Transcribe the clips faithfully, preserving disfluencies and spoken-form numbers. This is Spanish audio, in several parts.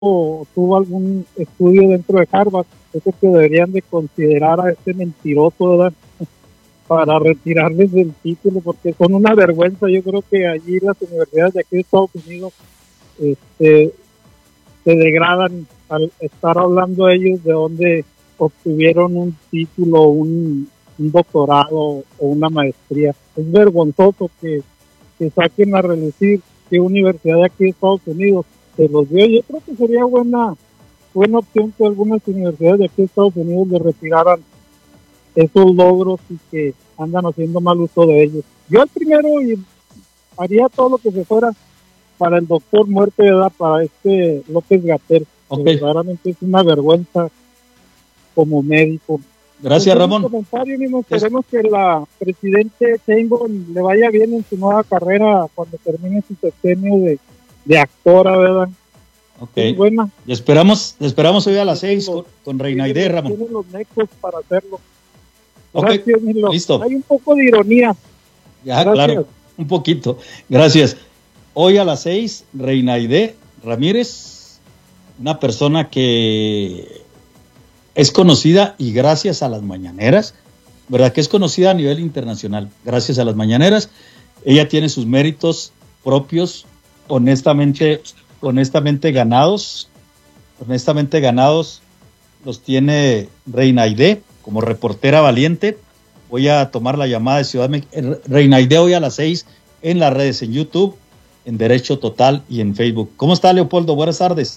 o tuvo algún estudio dentro de Harvard. Yo creo que deberían de considerar a este mentiroso, ¿verdad?, para retirarles el título, porque son una vergüenza. Yo creo que allí las universidades de aquí de Estados Unidos este, se degradan al estar hablando ellos de dónde obtuvieron un título, un, un doctorado o una maestría. Es vergonzoso que, que saquen a relucir qué universidad de aquí de Estados Unidos se los dio. Yo creo que sería buena buena opción que algunas universidades de aquí de Estados Unidos le retiraran esos logros y que andan haciendo mal uso de ellos. Yo el primero y haría todo lo que se fuera para el doctor Muerte, ¿verdad?, para este López-Gatell. Okay. Verdaderamente es una vergüenza como médico. Gracias, Ramón. Comentario, mismo, esperemos que la presidente Sheinbaum le vaya bien en su nueva carrera cuando termine su sexenio de, de actora, ¿verdad? Ok. Es buena. Y esperamos, esperamos hoy a las seis con, con Reina Aide, Ramón. Tiene los nexos para hacerlo. Gracias, okay. Listo. Hay un poco de ironía. Ya, gracias. Claro, un poquito. Gracias. Hoy a las seis, Reina Aide Ramírez, una persona que es conocida y gracias a las mañaneras, ¿verdad? Que es conocida a nivel internacional, gracias a las mañaneras. Ella tiene sus méritos propios, honestamente, honestamente ganados, honestamente ganados, los tiene Reina Aide como reportera valiente. Voy a tomar la llamada de Ciudad de México. Reina Aide hoy a las seis en las redes, en YouTube, en Derecho Total y en Facebook. ¿Cómo está, Leopoldo? Buenas tardes.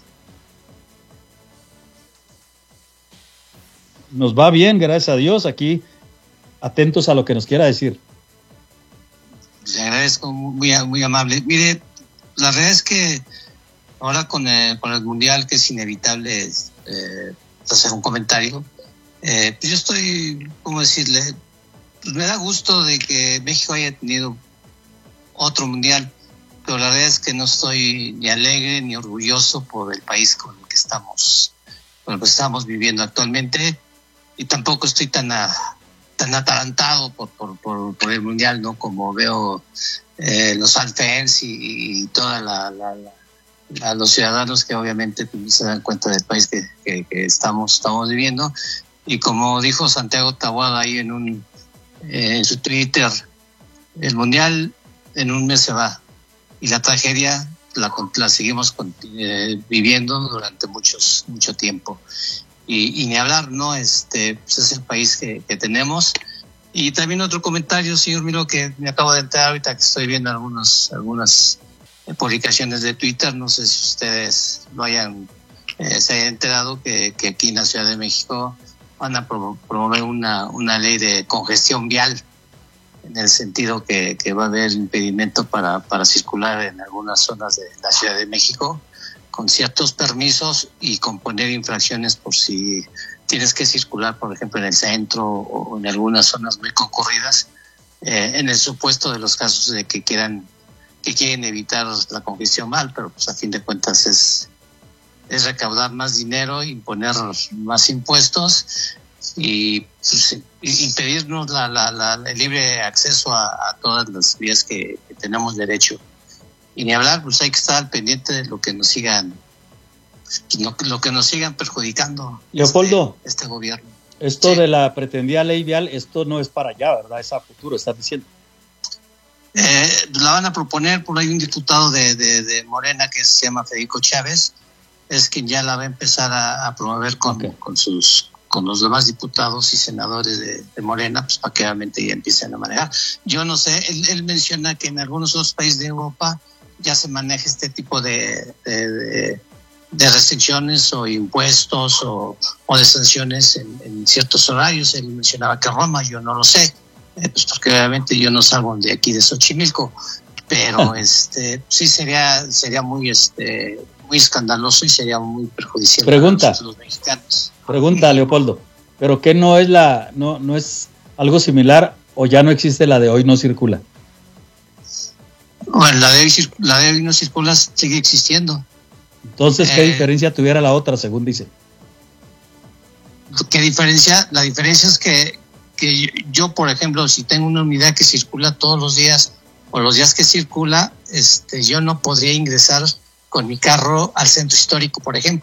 Nos va bien, gracias a Dios, aquí atentos a lo que nos quiera decir. Le agradezco, muy, muy amable. Mire, la verdad es que ahora con el, con el Mundial, que es inevitable eh, hacer un comentario, eh, pues yo estoy, ¿cómo decirle? Pues me da gusto de que México haya tenido otro Mundial, pero la verdad es que no estoy ni alegre ni orgulloso por el país con el que estamos, con el que estamos viviendo actualmente. Y tampoco estoy tan a, tan atarantado por, por, por, por el Mundial, ¿no? Como veo eh, los fans y, y toda la, la, la, los ciudadanos que obviamente pues, se dan cuenta del país que, que, que estamos, estamos viviendo. Y como dijo Santiago Taboada ahí en, un, eh, en su Twitter, el Mundial en un mes se va y la tragedia la, la seguimos con, eh, viviendo durante muchos mucho tiempo. Y, y ni hablar, ¿no? Este, pues es el país que, que tenemos. Y también otro comentario, señor Miro, que me acabo de enterar ahorita que estoy viendo algunos, algunas publicaciones de Twitter, no sé si ustedes lo hayan, eh, se hayan enterado que, que aquí en la Ciudad de México van a promover una, una ley de congestión vial, en el sentido que, que va a haber impedimento para, para circular en algunas zonas de la Ciudad de México, con ciertos permisos y con poner infracciones por si tienes que circular, por ejemplo, en el centro o en algunas zonas muy concurridas, eh, en el supuesto de los casos de que quieran que quieren evitar la congestión mal, pero pues a fin de cuentas es, es recaudar más dinero, imponer más impuestos y pues, impedirnos la, la, la, el libre acceso a, a todas las vías que, que tenemos derecho. Y ni hablar, pues hay que estar al pendiente de lo que nos sigan, lo, lo que nos sigan perjudicando. Leopoldo, este, este gobierno. Esto sí. de la pretendida ley vial, esto no es para allá, ¿verdad? Es a futuro, estás diciendo. Eh, la van a proponer por ahí un diputado de, de, de Morena que se llama Federico Chávez, es quien ya la va a empezar a, a promover con, okay. con sus con los demás diputados y senadores de, de Morena, pues para que realmente ya empiecen a manejar. Yo no sé, él, él menciona que en algunos otros países de Europa ya se maneja este tipo de, de, de, de restricciones o impuestos o, o de sanciones en, en ciertos horarios. Él mencionaba que Roma, yo no lo sé, eh, pues porque obviamente yo no salgo de aquí de Xochimilco, pero este sí sería sería muy este muy escandaloso y sería muy perjudicial Pregunta. para los mexicanos. Pregunta, Leopoldo, ¿pero qué no es la no no es algo similar o ya no existe la de hoy no circula? Bueno, la de hoy, la de hoy no circula sigue existiendo. Entonces, ¿qué eh, diferencia tuviera la otra, según dice? ¿Qué diferencia? La diferencia es que, que yo, por ejemplo, si tengo una unidad que circula todos los días o los días que circula, este, yo no podría ingresar con mi carro al centro histórico, por ejemplo.